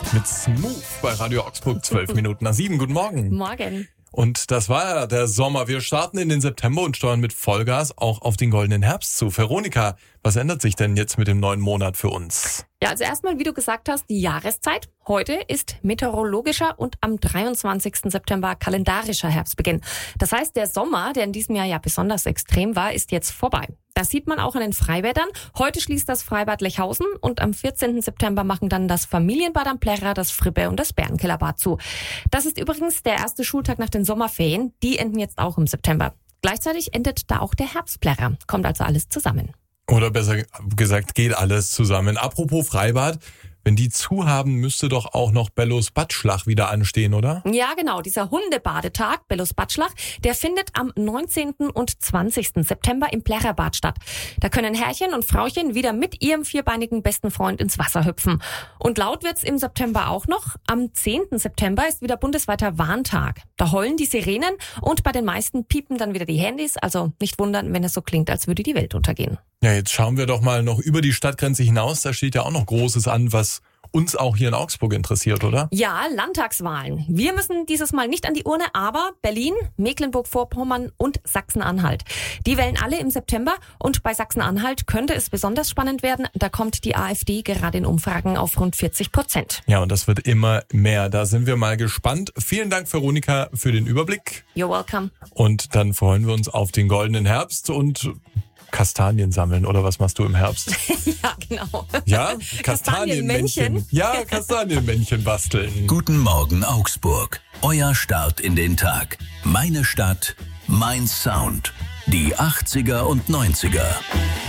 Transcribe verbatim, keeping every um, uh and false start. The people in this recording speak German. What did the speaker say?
mit Smooth bei Radio Augsburg, zwölf Minuten nach sieben. Guten Morgen. Morgen. Und das war ja der Sommer. Wir starten in den September und steuern mit Vollgas auch auf den goldenen Herbst zu. Veronika, was ändert sich denn jetzt mit dem neuen Monat für uns? Ja, also erstmal, wie du gesagt hast, die Jahreszeit. Heute ist meteorologischer und am dreiundzwanzigsten September kalendarischer Herbstbeginn. Das heißt, der Sommer, der in diesem Jahr ja besonders extrem war, ist jetzt vorbei. Das sieht man auch in den Freibädern. Heute schließt das Freibad Lechhausen und am vierzehnten September machen dann das Familienbad am Plärrer, das Fribbe und das Bärenkellerbad zu. Das ist übrigens der erste Schultag nach den Sommerferien. Die enden jetzt auch im September. Gleichzeitig endet da auch der Herbstplärrer. Kommt also alles zusammen. Oder besser gesagt, geht alles zusammen. Apropos Freibad, wenn die zu haben, müsste doch auch noch Bellos Badschlach wieder anstehen, oder? Ja, genau. Dieser Hundebadetag, Bellos Badschlach, der findet am neunzehnten und zwanzigsten September im Plärrerbad statt. Da können Herrchen und Frauchen wieder mit ihrem vierbeinigen besten Freund ins Wasser hüpfen. Und laut wird's im September auch noch. Am zehnten September ist wieder bundesweiter Warntag. Da heulen die Sirenen und bei den meisten piepen dann wieder die Handys. Also nicht wundern, wenn es so klingt, als würde die Welt untergehen. Ja, jetzt schauen wir doch mal noch über die Stadtgrenze hinaus. Da steht ja auch noch Großes an, was uns auch hier in Augsburg interessiert, oder? Ja, Landtagswahlen. Wir müssen dieses Mal nicht an die Urne, aber Berlin, Mecklenburg-Vorpommern und Sachsen-Anhalt. Die wählen alle im September und bei Sachsen-Anhalt könnte es besonders spannend werden. Da kommt die AfD gerade in Umfragen auf rund vierzig Prozent. Ja, und das wird immer mehr. Da sind wir mal gespannt. Vielen Dank, Veronika, für den Überblick. You're welcome. Und dann freuen wir uns auf den goldenen Herbst und Kastanien sammeln, oder was machst du im Herbst? Ja, genau. Ja, Kastanienmännchen. Ja, Kastanienmännchen basteln. Guten Morgen Augsburg. Euer Start in den Tag. Meine Stadt, mein Sound. Die achtziger und neunziger.